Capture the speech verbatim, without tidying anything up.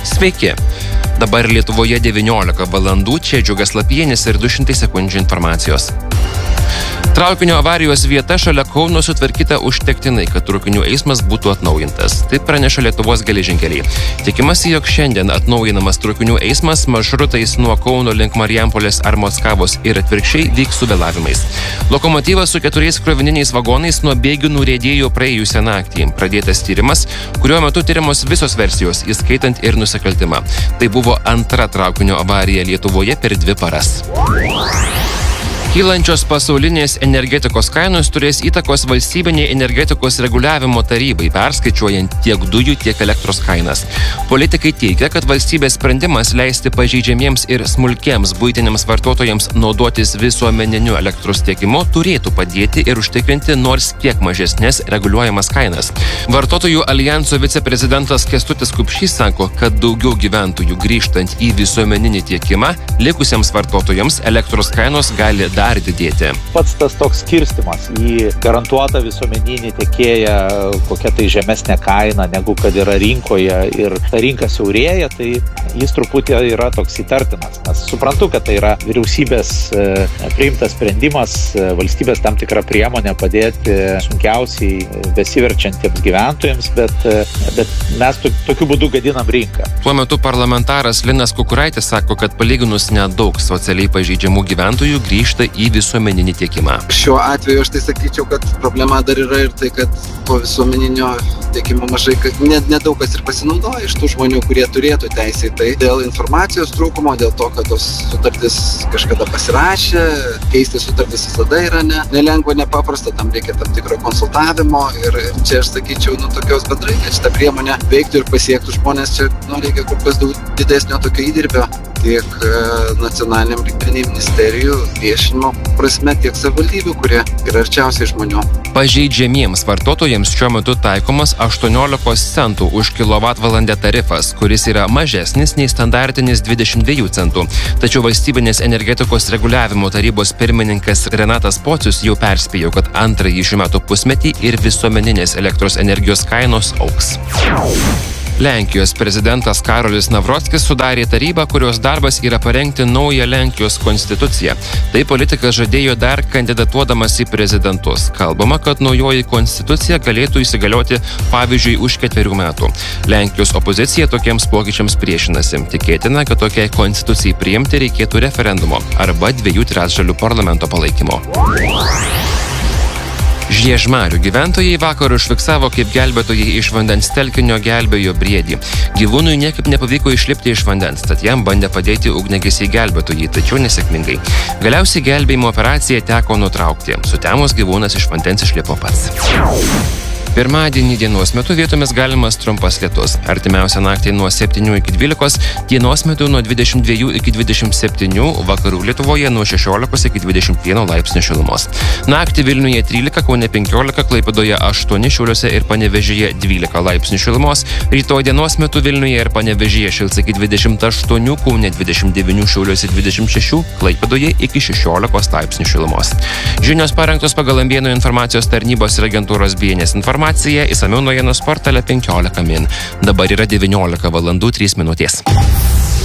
Sveiki. Dabar Lietuvoje devyniolika valandų, čia Džiugas Lapienis ir du šimtai sekundžių informacijos. Traukinio avarijos vieta šalia Kauno sutvarkyta užtektinai, kad traukinių eismas būtų atnaujintas. Taip praneša Lietuvos geležinkeliai. Tikimasi, jog šiandien atnaujinamas traukinių eismas maršrutais nuo Kauno link Marijampolės ar Mockavos ir atvirkščiai vyks su vėlavimais. Lokomotyvas su keturiais krovininiais vagonais nuo bėgių nuriedėjo praėjusią naktį. Pradėtas tyrimas, kurio metu tyriamos visos versijos, įskaitant ir nusikaltimą. Tai buvo antra traukinio avarija Lietuvoje per dvi paras. Kylančios pasaulinės energetikos kainos turės įtakos valstybinei energetikos reguliavimo tarybai, perskaičiuojant tiek dujų, tiek elektros kainas. Politikai teigia, kad valstybės sprendimas leisti pažeidžiamiems ir smulkiems buitiniams vartotojams naudotis visuomeniniu elektros tiekimu turėtų padėti ir užtikrinti nors kiek mažesnės reguliuojamas kainas. Vartotojų aljanso viceprezidentas Kęstutis Kupšys sako, kad daugiau gyventojų grįžtant į visuomeninį tiekimą, likusiems vartotojams elektros kainos gali dar didėti. Pats tas toks skirstimas į garantuotą visuomeninį tiekėją, kokia tai žemesnė kaina negu kad yra rinkoje ir ta rinka siaurėja, tai jis truputį yra toks įtartinas. Nes suprantu, kad tai yra vyriausybės priimtas sprendimas, valstybės tam tikra priemonė padėti sunkiausiai besiverčiantiems gyventojams, bet, bet mes tokiu būdu gadinam rinką. Tuo metu parlamentaras Linas Kukuraitis sako, kad palyginus nedaug socialiai pažeidžiamų gyventojų grįžta į visuomeninį tiekimą. Šiuo atveju aš tai sakyčiau, kad problema dar yra ir tai, kad po visuomeninio tiekimo mažai, kad net nedaug kas ir pasinaudoja iš tų žmonių, kurie turėtų teisę į tai. Dėl informacijos trūkumo, dėl to, kad tos sutartys kažkada pasirašė, keisti sutartys visada yra ne, nelengva, nepaprasta, tam reikia tam tikro konsultavimo ir čia aš sakyčiau, nu tokios bendrai, kad šitą priemonę veiktų ir pasiektų žmonės, čia nu, reikia kur kas daug didesnio tokio įdirbio tiek nacionaliniam lygmenį ministerijų viešinimo prasme, tiek savivaldybių, kurie yra arčiausiai žmonių. Pažeidžiamiems vartotojams šiuo metu taikomas aštuoniolikos centų už kilovatvalandę tarifas, kuris yra mažesnis nei standartinis dvidešimt dviejų centų. Tačiau valstybinės energetikos reguliavimo tarybos pirmininkas Renatas Pocius jau perspėjo, kad antrąjį šių metų pusmetį ir visuomeninės elektros energijos kainos augs. Lenkijos prezidentas Karolis Navrockis sudarė tarybą, kurios darbas yra parengti naują Lenkijos konstituciją. Tai politikas žadėjo dar kandidatuodamas į prezidentus. Kalbama, kad naujoji konstitucija galėtų įsigalioti pavyzdžiui už ketverių metų. Lenkijos opozicija tokiems pokyčiams priešinasi. Tikėtina, kad tokiai konstitucijai priimti reikėtų referendumo arba dviejų trečdalių parlamento palaikymo. Žiežmarių gyventojai vakar užfiksavo, kaip gelbėtojai iš vandens telkinio gelbėjo briedį. Gyvūnui niekaip nepavyko išlipti iš vandens, tad jam bandė padėti ugniagesiai gelbėtojai, tačiau nesėkmingai. Galiausiai gelbėjimo operaciją teko nutraukti. Sutemus gyvūnas iš vandens išlipo pats. Pirmadienį dienos metu vietomis galimas trumpas lietus. Artimiausią naktį nuo septynių iki dvylikos, dienos metu nuo dvidešimt dviejų iki dvidešimt septynių, vakarų Lietuvoje nuo šešiolikos iki dvidešimt vieno laipsnių šilumos. Naktį Vilniuje trylika, Kaune penkiolika, Klaipėdoje aštuoni, Šiauliuose ir Panevėžyje dvylika laipsnių šilumos. Rytoj dienos metu Vilniuje ir Panevėžyje šils iki dvidešimt aštuonių, Kaune dvidešimt devynių, Šiauliuose dvidešimt šešių, Klaipėdoje iki šešiolikos laipsnių šilumos. Žinios parengtos pagal Ambėnų informacijos tarnybos ir agentūros B N S informaciją. Įsamiau naujienos portale penkiolika min. Dabar yra devyniolika valandų trys minutės.